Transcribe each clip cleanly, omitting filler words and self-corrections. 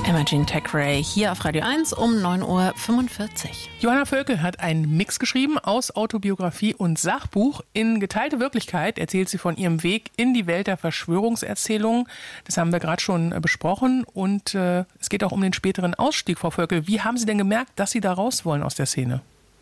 Imogene Thackeray hier auf Radio 1 um 9:45 Uhr. Johanna Völkel hat einen Mix geschrieben aus Autobiografie und Sachbuch. In Geteilte Wirklichkeit erzählt sie von ihrem Weg in die Welt der Verschwörungserzählungen. Das haben wir gerade schon besprochen. Und es geht auch um den späteren Ausstieg, Frau Völkel. Wie haben Sie denn gemerkt, dass Sie da raus wollen aus der Szene?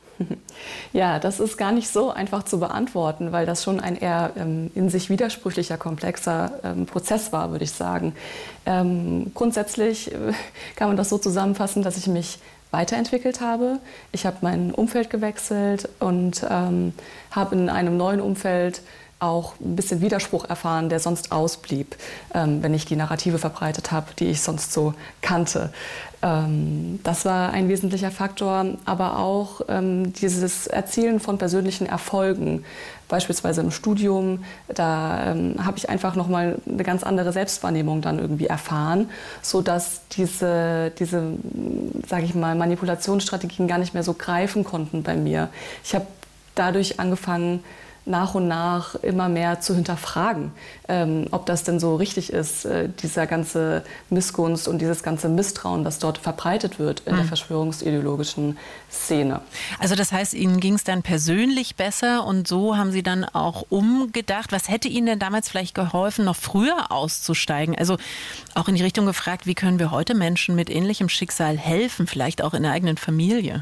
Ja, das ist gar nicht so einfach zu beantworten, weil das schon ein eher in sich widersprüchlicher, komplexer Prozess war, würde ich sagen. Grundsätzlich kann man das so zusammenfassen, dass ich mich weiterentwickelt habe. Ich habe mein Umfeld gewechselt und habe in einem neuen Umfeld auch ein bisschen Widerspruch erfahren, der sonst ausblieb, wenn ich die Narrative verbreitet habe, die ich sonst so kannte. Das war ein wesentlicher Faktor, aber auch dieses Erzielen von persönlichen Erfolgen, beispielsweise im Studium. Da habe ich einfach nochmal eine ganz andere Selbstwahrnehmung dann irgendwie erfahren, sodass diese sage ich mal, Manipulationsstrategien gar nicht mehr so greifen konnten bei mir. Ich habe dadurch angefangen, nach und nach immer mehr zu hinterfragen, ob das denn so richtig ist, dieser ganze Missgunst und dieses ganze Misstrauen, das dort verbreitet wird in der verschwörungsideologischen Szene. Also das heißt, Ihnen ging es dann persönlich besser und so haben Sie dann auch umgedacht. Was hätte Ihnen denn damals vielleicht geholfen, noch früher auszusteigen? Also auch in die Richtung gefragt, wie können wir heute Menschen mit ähnlichem Schicksal helfen, vielleicht auch in der eigenen Familie?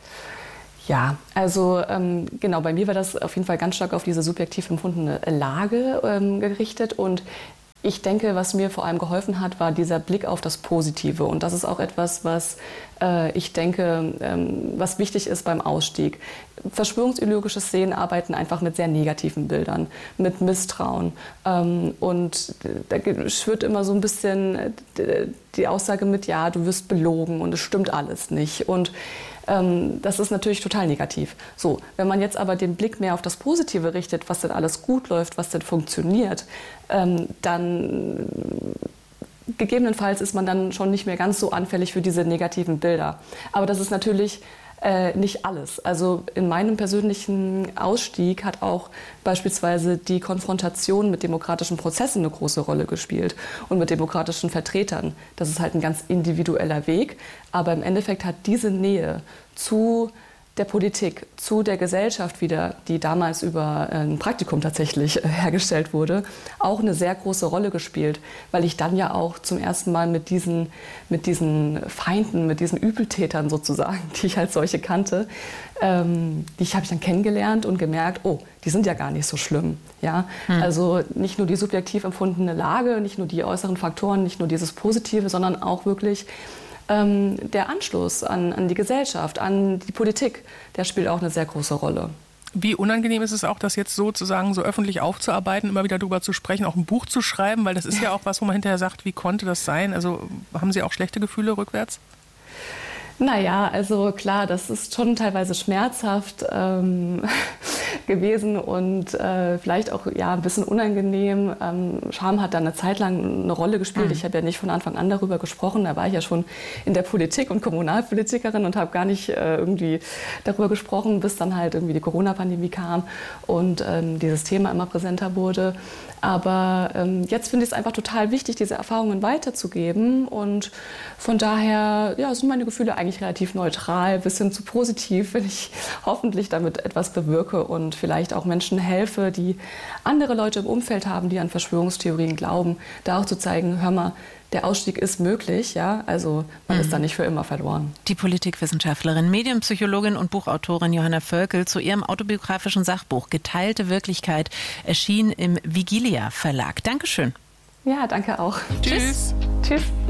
Ja, also genau, bei mir war das auf jeden Fall ganz stark auf diese subjektiv empfundene Lage gerichtet und ich denke, was mir vor allem geholfen hat, war dieser Blick auf das Positive und das ist auch etwas, was ich denke, was wichtig ist beim Ausstieg. Verschwörungsideologische Szenen arbeiten einfach mit sehr negativen Bildern, mit Misstrauen und da schwirrt immer so ein bisschen die Aussage mit, ja, du wirst belogen und es stimmt alles nicht und das ist natürlich total negativ. So, wenn man jetzt aber den Blick mehr auf das Positive richtet, was denn alles gut läuft, was denn funktioniert, dann gegebenenfalls ist man dann schon nicht mehr ganz so anfällig für diese negativen Bilder. Aber das ist natürlich nicht alles. Also in meinem persönlichen Ausstieg hat auch beispielsweise die Konfrontation mit demokratischen Prozessen eine große Rolle gespielt und mit demokratischen Vertretern. Das ist halt ein ganz individueller Weg, aber im Endeffekt hat diese Nähe zu der Politik, zu der Gesellschaft wieder, die damals über ein Praktikum tatsächlich hergestellt wurde, auch eine sehr große Rolle gespielt, weil ich dann ja auch zum ersten Mal mit diesen Feinden, mit diesen Übeltätern sozusagen, die ich als solche kannte, die habe ich dann kennengelernt und gemerkt, oh, die sind ja gar nicht so schlimm. Ja? Also nicht nur die subjektiv empfundene Lage, nicht nur die äußeren Faktoren, nicht nur dieses Positive, sondern auch wirklich der Anschluss an die Gesellschaft, an die Politik, der spielt auch eine sehr große Rolle. Wie unangenehm ist es auch, das jetzt sozusagen so öffentlich aufzuarbeiten, immer wieder darüber zu sprechen, auch ein Buch zu schreiben, weil das ist ja auch was, wo man hinterher sagt, wie konnte das sein? Also haben Sie auch schlechte Gefühle rückwärts? Naja, also klar, das ist schon teilweise schmerzhaft gewesen und vielleicht auch ja, ein bisschen unangenehm. Scham hat da eine Zeit lang eine Rolle gespielt. Ich habe ja nicht von Anfang an darüber gesprochen. Da war ich ja schon in der Politik und Kommunalpolitikerin und habe gar nicht irgendwie darüber gesprochen, bis dann halt irgendwie die Corona-Pandemie kam und dieses Thema immer präsenter wurde. Aber jetzt finde ich es einfach total wichtig, diese Erfahrungen weiterzugeben und von daher ja, sind meine Gefühle eigentlich relativ neutral, bis hin zu positiv, wenn ich hoffentlich damit etwas bewirke und vielleicht auch Menschen helfe, die andere Leute im Umfeld haben, die an Verschwörungstheorien glauben, da auch zu zeigen, hör mal, der Ausstieg ist möglich, ja, also man ist da nicht für immer verloren. Die Politikwissenschaftlerin, Medienpsychologin und Buchautorin Johanna Völkel zu ihrem autobiografischen Sachbuch Geteilte Wirklichkeit erschien im Vigilia Verlag. Dankeschön. Ja, danke auch. Tschüss. Tschüss.